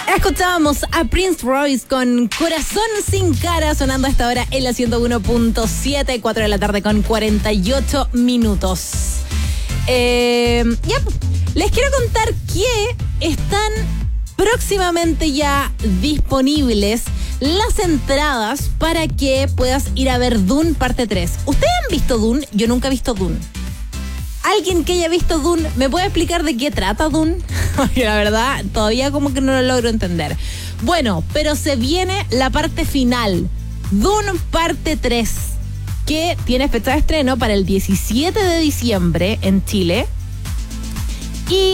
Escuchábamos a Prince Royce con Corazón sin cara, sonando a esta hora en la 101.7, 4 de la tarde con 48 minutos. Les quiero contar que están próximamente ya disponibles las entradas para que puedas ir a ver Dune parte 3. ¿Ustedes han visto Dune? Yo nunca he visto Dune. ¿Alguien que haya visto Dune me puede explicar de qué trata Dune? Porque la verdad todavía como que no lo logro entender. Bueno, pero se viene la parte final, Dune parte 3, que tiene fecha de estreno para el 17 de diciembre en Chile. Y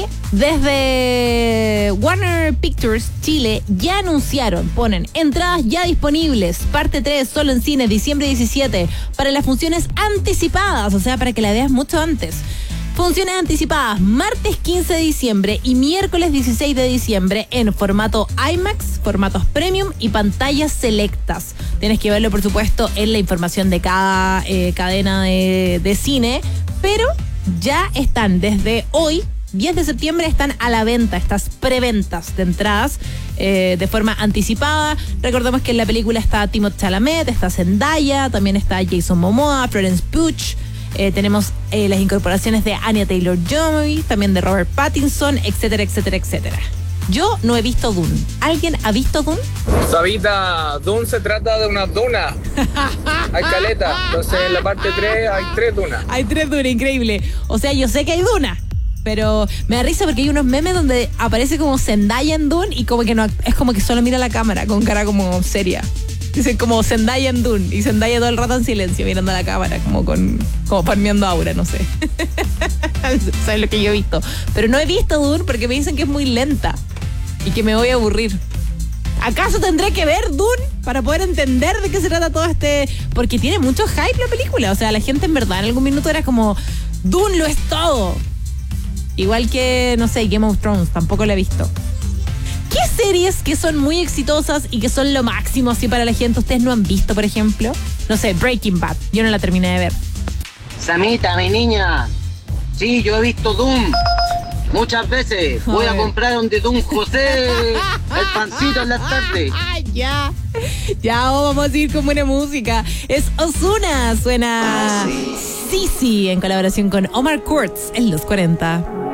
desde Warner Pictures Chile ya anunciaron, ponen entradas ya disponibles, parte 3 solo en cine, diciembre 17, para las funciones anticipadas, o sea, para que la veas mucho antes. Funciones anticipadas martes 15 de diciembre y miércoles 16 de diciembre en formato IMAX, formatos premium y pantallas selectas. Tienes que verlo, por supuesto, en la información de cada cadena de cine, pero ya están desde hoy, 10 de septiembre, están a la venta estas preventas de entradas de forma anticipada. Recordemos que en la película está Timothée Chalamet, está Zendaya, también está Jason Momoa, Florence Pugh. Tenemos las incorporaciones de Anya Taylor-Joy, también de Robert Pattinson, etcétera, etcétera, etcétera. Yo no he visto Dune. ¿Alguien ha visto Dune? Sabita, Dune se trata de una duna. Hay caleta. Entonces en la parte 3 hay 3 dunas. Hay 3 dunas, increíble. O sea, yo sé que hay dunas, pero me da risa porque hay unos memes donde aparece como Zendaya en Dune y como que no, es como que solo mira la cámara con cara como seria. Dicen como Zendaya en Dune y Zendaya todo el rato en silencio mirando a la cámara como palmeando aura, no sé. ¿Sabes lo que yo he visto? Pero no he visto Dune porque me dicen que es muy lenta y que me voy a aburrir. ¿Acaso tendré que ver Dune para poder entender de qué se trata todo este...? Porque tiene mucho hype la película. O sea, la gente en verdad en algún minuto era como Dune lo es todo. Igual que, no sé, Game of Thrones, tampoco la he visto. ¿Qué series que son muy exitosas y que son lo máximo así para la gente ustedes no han visto, por ejemplo? No sé, Breaking Bad, yo no la terminé de ver. Samita, mi niña, sí, yo he visto Dune muchas veces. Voy a comprar donde Don José el pancito en las tardes. Ya vamos a ir con buena música. Es Ozuna, suena Sisi en colaboración con Omar Kurtz en los 40.